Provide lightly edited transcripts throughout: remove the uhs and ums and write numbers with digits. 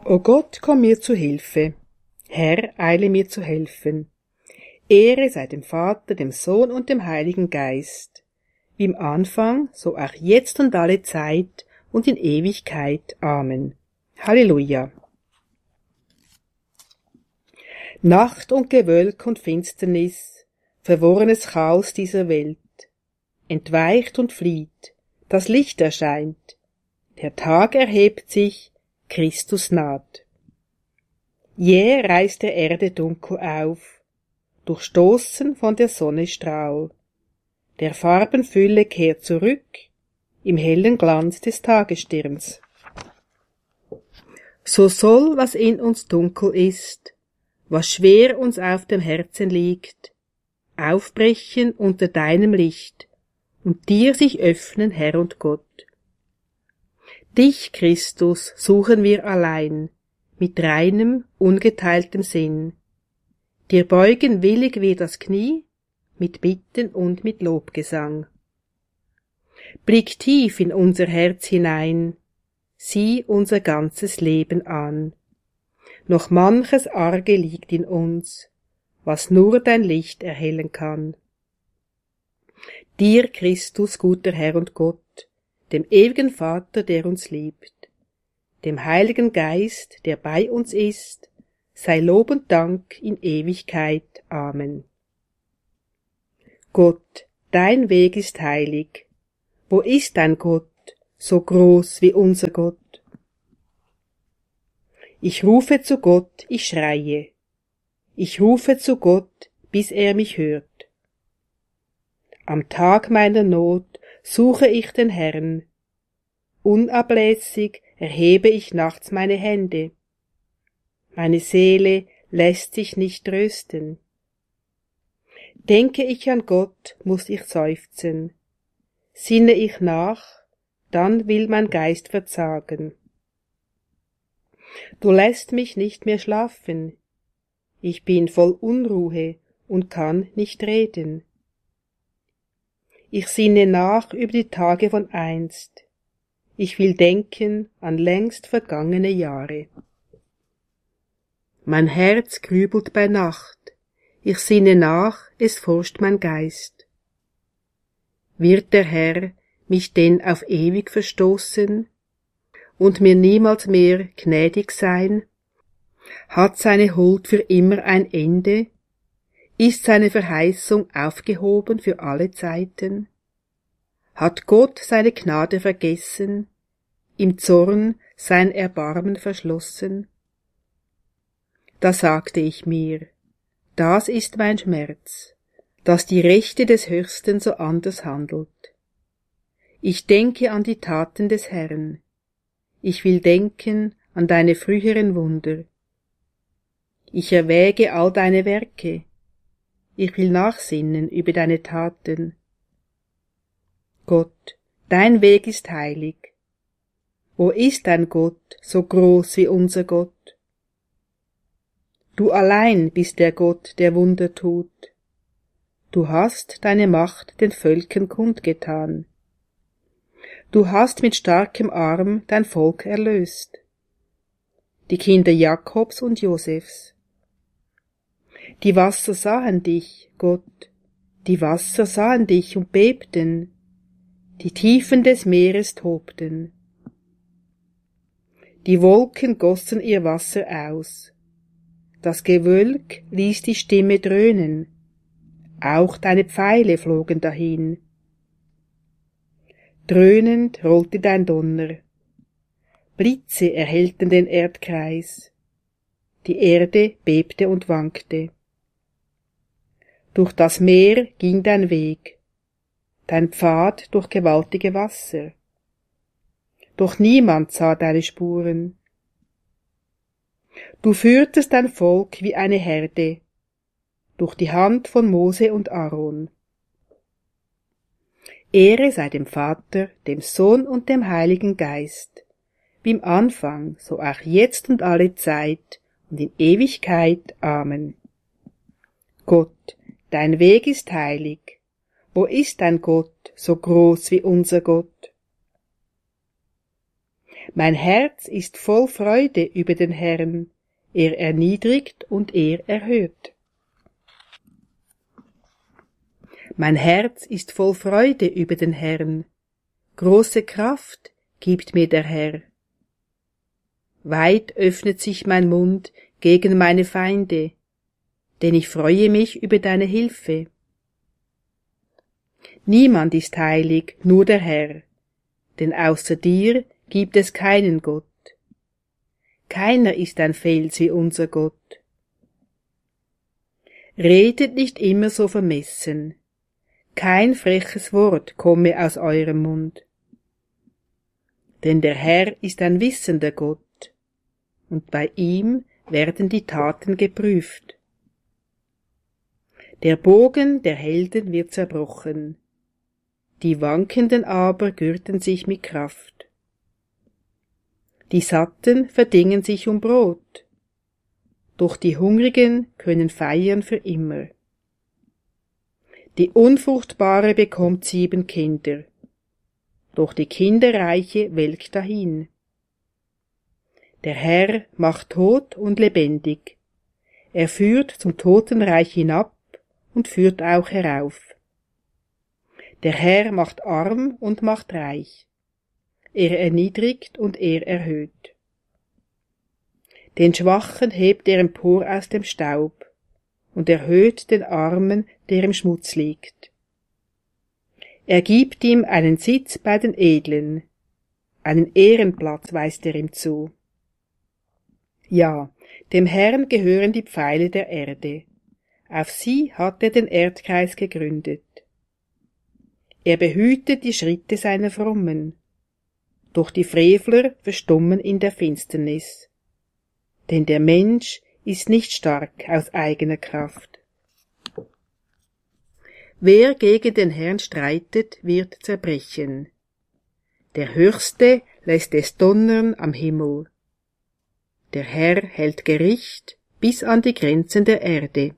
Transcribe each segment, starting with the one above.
O Gott, komm mir zu Hilfe. Herr, eile mir zu helfen. Ehre sei dem Vater, dem Sohn und dem Heiligen Geist, wie im Anfang, so auch jetzt und alle Zeit und in Ewigkeit. Amen. Halleluja. Nacht und Gewölk und Finsternis, verworrenes Chaos dieser Welt, entweicht und flieht, das Licht erscheint, der Tag erhebt sich, Christus naht. Jäh reißt der Erde Dunkel auf, durchstoßen von der Sonne Strahl. Der Farbenfülle kehrt zurück, im hellen Glanz des Tagesstirns. So soll, was in uns dunkel ist, was schwer uns auf dem Herzen liegt, aufbrechen unter deinem Licht und dir sich öffnen, Herr und Gott. Dich, Christus, suchen wir allein, mit reinem, ungeteiltem Sinn. Dir beugen willig wir das Knie, mit Bitten und mit Lobgesang. Blick tief in unser Herz hinein, sieh unser ganzes Leben an. Noch manches Arge liegt in uns, was nur dein Licht erhellen kann. Dir, Christus, guter Herr und Gott, dem ewigen Vater, der uns liebt, dem Heiligen Geist, der bei uns ist, sei Lob und Dank in Ewigkeit. Amen. Gott, dein Weg ist heilig. Wo ist dein Gott, so groß wie unser Gott? Ich rufe zu Gott, ich schreie. Ich rufe zu Gott, bis er mich hört. Am Tag meiner Not suche ich den Herrn. Unablässig erhebe ich nachts meine Hände. Meine Seele lässt sich nicht trösten. Denke ich an Gott, muß ich seufzen. Sinne ich nach, dann will mein Geist verzagen. Du lässt mich nicht mehr schlafen. Ich bin voll Unruhe und kann nicht reden. Ich sinne nach über die Tage von einst. Ich will denken an längst vergangene Jahre. Mein Herz grübelt bei Nacht. Ich sinne nach, es forscht mein Geist. Wird der Herr mich denn auf ewig verstoßen und mir niemals mehr gnädig sein? Hat seine Huld für immer ein Ende? Ist seine Verheißung aufgehoben für alle Zeiten? Hat Gott seine Gnade vergessen, im Zorn sein Erbarmen verschlossen? Da sagte ich mir, das ist mein Schmerz, dass die Rechte des Höchsten so anders handelt. Ich denke an die Taten des Herrn. Ich will denken an deine früheren Wunder. Ich erwäge all deine Werke. Ich will nachsinnen über deine Taten. Gott, dein Weg ist heilig. Wo ist dein Gott, so groß wie unser Gott? Du allein bist der Gott, der Wunder tut. Du hast deine Macht den Völkern kundgetan. Du hast mit starkem Arm dein Volk erlöst, die Kinder Jakobs und Josefs. Die Wasser sahen dich, Gott, die Wasser sahen dich und bebten, die Tiefen des Meeres tobten. Die Wolken gossen ihr Wasser aus, das Gewölk ließ die Stimme dröhnen, auch deine Pfeile flogen dahin. Dröhnend rollte dein Donner, Blitze erhellten den Erdkreis, die Erde bebte und wankte. Durch das Meer ging dein Weg, dein Pfad durch gewaltige Wasser. Doch niemand sah deine Spuren. Du führtest dein Volk wie eine Herde, durch die Hand von Mose und Aaron. Ehre sei dem Vater, dem Sohn und dem Heiligen Geist, wie im Anfang, so auch jetzt und alle Zeit und in Ewigkeit. Amen. Gott, dein Weg ist heilig. Wo ist dein Gott, so groß wie unser Gott? Mein Herz ist voll Freude über den Herrn, er erniedrigt und er erhöht. Mein Herz ist voll Freude über den Herrn, große Kraft gibt mir der Herr. Weit öffnet sich mein Mund gegen meine Feinde, denn ich freue mich über deine Hilfe. Niemand ist heilig, nur der Herr, denn außer dir gibt es keinen Gott. Keiner ist ein Fels wie unser Gott. Redet nicht immer so vermessen, kein freches Wort komme aus eurem Mund. Denn der Herr ist ein wissender Gott, und bei ihm werden die Taten geprüft. Der Bogen der Helden wird zerbrochen, die Wankenden aber gürten sich mit Kraft. Die Satten verdingen sich um Brot, doch die Hungrigen können feiern für immer. Die Unfruchtbare bekommt 7 Kinder, doch die Kinderreiche welkt dahin. Der Herr macht tot und lebendig, er führt zum Totenreich hinab und führt auch herauf. Der Herr macht arm und macht reich, er erniedrigt und er erhöht. Den Schwachen hebt er empor aus dem Staub und erhöht den Armen, der im Schmutz liegt. Er gibt ihm einen Sitz bei den Edlen, einen Ehrenplatz weist er ihm zu. Ja, dem Herrn gehören die Pfeile der Erde, auf sie hat er den Erdkreis gegründet. Er behütet die Schritte seiner Frommen, doch die Frevler verstummen in der Finsternis. Denn der Mensch ist nicht stark aus eigener Kraft. Wer gegen den Herrn streitet, wird zerbrechen. Der Höchste lässt es donnern am Himmel. Der Herr hält Gericht bis an die Grenzen der Erde.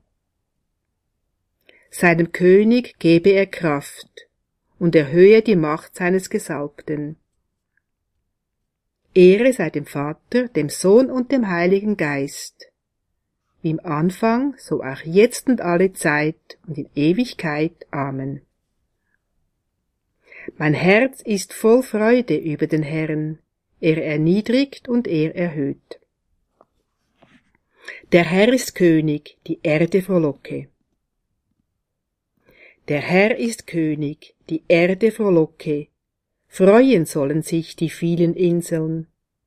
Seinem König gebe er Kraft und erhöhe die Macht seines Gesalbten. Ehre sei dem Vater, dem Sohn und dem Heiligen Geist, wie im Anfang, so auch jetzt und alle Zeit und in Ewigkeit. Amen. Mein Herz ist voll Freude über den Herrn, er erniedrigt und er erhöht. Der Herr ist König, die Erde frohlocke. Der Herr ist König, die Erde frohlocke, freuen sollen sich die vielen Inseln.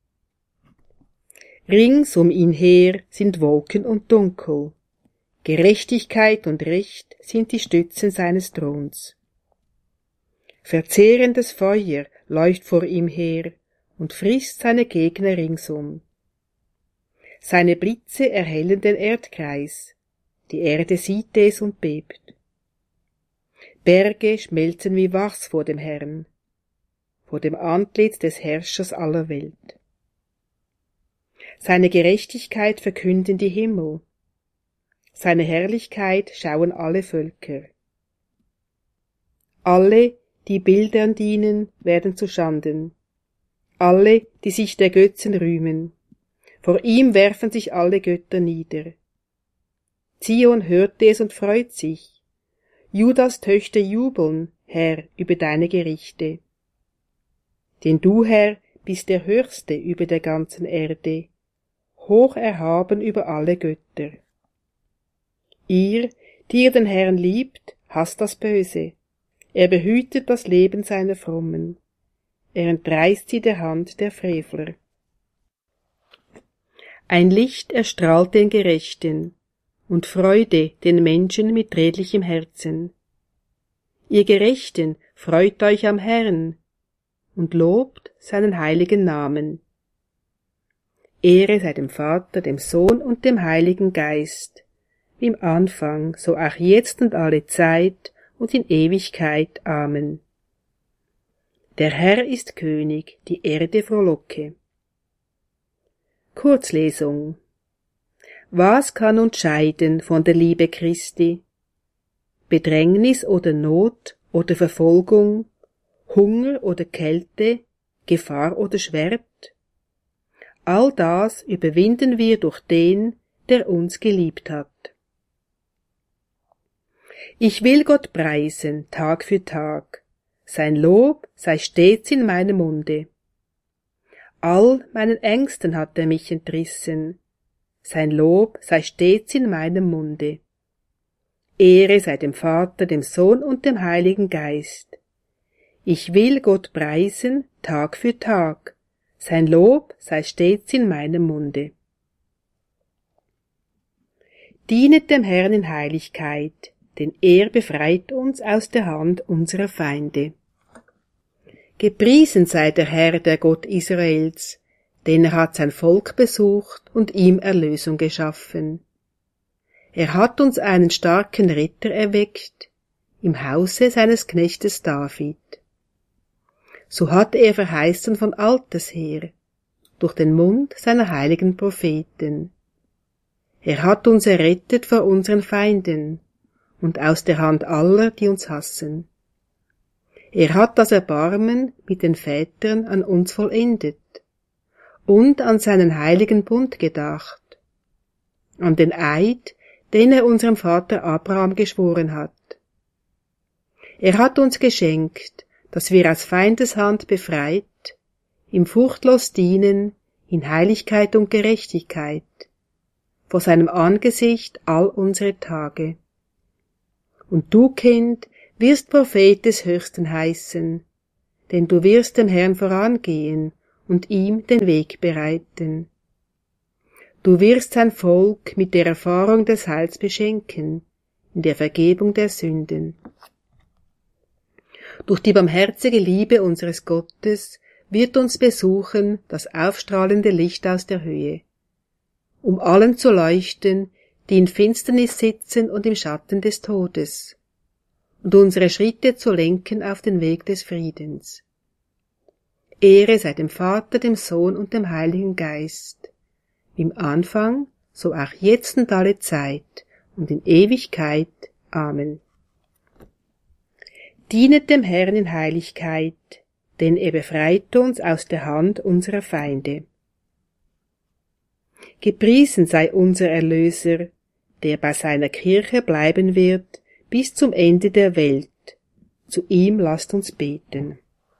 Rings um ihn her sind Wolken und Dunkel, Gerechtigkeit und Recht sind die Stützen seines Throns. Verzehrendes Feuer läuft vor ihm her und frisst seine Gegner ringsum. Seine Blitze erhellen den Erdkreis, die Erde sieht es und bebt. Berge schmelzen wie Wachs vor dem Herrn, vor dem Antlitz des Herrschers aller Welt. Seine Gerechtigkeit verkünden die Himmel, seine Herrlichkeit schauen alle Völker. Alle, die Bildern dienen, werden zu Schanden, alle, die sich der Götzen rühmen. Vor ihm werfen sich alle Götter nieder. Zion hört es und freut sich. Judas Töchter jubeln, Herr, über deine Gerichte. Denn du, Herr, bist der Höchste über der ganzen Erde, hoch erhaben über alle Götter. Ihr, die ihr den Herrn liebt, hasst das Böse. Er behütet das Leben seiner Frommen. Er entreißt sie der Hand der Frevler. Ein Licht erstrahlt den Gerechten und Freude den Menschen mit redlichem Herzen. Ihr Gerechten, freut euch am Herrn und lobt seinen heiligen Namen. Ehre sei dem Vater, dem Sohn und dem Heiligen Geist, wie im Anfang, so auch jetzt und alle Zeit und in Ewigkeit. Amen. Der Herr ist König, die Erde frohlocke. Kurzlesung. Was kann uns scheiden von der Liebe Christi? Bedrängnis oder Not oder Verfolgung, Hunger oder Kälte, Gefahr oder Schwert? All das überwinden wir durch den, der uns geliebt hat. Ich will Gott preisen, Tag für Tag. Sein Lob sei stets in meinem Munde. All meinen Ängsten hat er mich entrissen. Sein Lob sei stets in meinem Munde. Ehre sei dem Vater, dem Sohn und dem Heiligen Geist. Ich will Gott preisen, Tag für Tag. Sein Lob sei stets in meinem Munde. Dienet dem Herrn in Heiligkeit, denn er befreit uns aus der Hand unserer Feinde. Gepriesen sei der Herr, der Gott Israels, denn er hat sein Volk besucht und ihm Erlösung geschaffen. Er hat uns einen starken Ritter erweckt, im Hause seines Knechtes David. So hat er verheißen von alters her, durch den Mund seiner heiligen Propheten. Er hat uns errettet vor unseren Feinden und aus der Hand aller, die uns hassen. Er hat das Erbarmen mit den Vätern an uns vollendet und an seinen heiligen Bund gedacht, an den Eid, den er unserem Vater Abraham geschworen hat. Er hat uns geschenkt, dass wir aus Feindeshand befreit, ihm furchtlos dienen, in Heiligkeit und Gerechtigkeit, vor seinem Angesicht all unsere Tage. Und du, Kind, wirst Prophet des Höchsten heißen, denn du wirst dem Herrn vorangehen und ihm den Weg bereiten. Du wirst sein Volk mit der Erfahrung des Heils beschenken, in der Vergebung der Sünden. Durch die barmherzige Liebe unseres Gottes wird uns besuchen das aufstrahlende Licht aus der Höhe, um allen zu leuchten, die in Finsternis sitzen und im Schatten des Todes, und unsere Schritte zu lenken auf den Weg des Friedens. Ehre sei dem Vater, dem Sohn und dem Heiligen Geist, wie im Anfang, so auch jetzt und alle Zeit und in Ewigkeit. Amen. Dienet dem Herrn in Heiligkeit, denn er befreit uns aus der Hand unserer Feinde. Gepriesen sei unser Erlöser, der bei seiner Kirche bleiben wird bis zum Ende der Welt. Zu ihm lasst uns beten.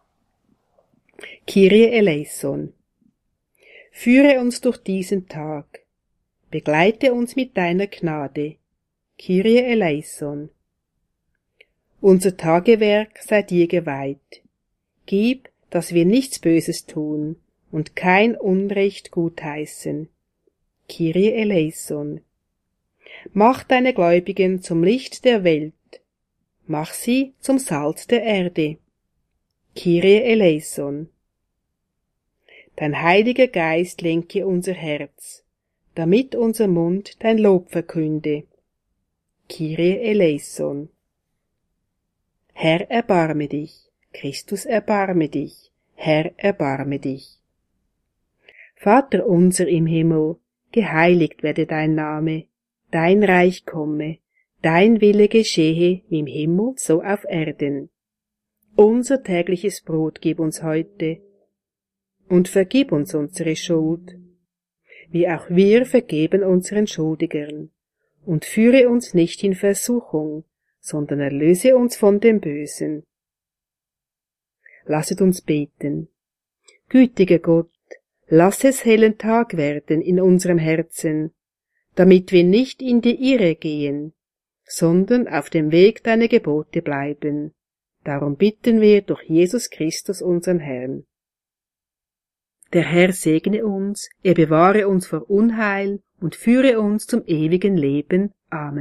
Kyrie eleison. Führe uns durch diesen Tag. Begleite uns mit deiner Gnade. Kyrie eleison. Unser Tagewerk sei dir geweiht. Gib, dass wir nichts Böses tun und kein Unrecht gutheißen. Kyrie eleison. Mach deine Gläubigen zum Licht der Welt. Mach sie zum Salz der Erde. Kyrie eleison. Dein Heiliger Geist lenke unser Herz, damit unser Mund dein Lob verkünde. Kyrie eleison. Herr, erbarme dich. Christus, erbarme dich. Herr, erbarme dich. Vater unser im Himmel, geheiligt werde dein Name, dein Reich komme, dein Wille geschehe wie im Himmel so auf Erden. Unser tägliches Brot gib uns heute und vergib uns unsere Schuld, wie auch wir vergeben unseren Schuldigern, und führe uns nicht in Versuchung, sondern erlöse uns von dem Bösen. Lasset uns beten. Gütiger Gott, lass es hellen Tag werden in unserem Herzen, damit wir nicht in die Irre gehen, sondern auf dem Weg deiner Gebote bleiben. Darum bitten wir durch Jesus Christus unseren Herrn. Der Herr segne uns, er bewahre uns vor Unheil und führe uns zum ewigen Leben. Amen.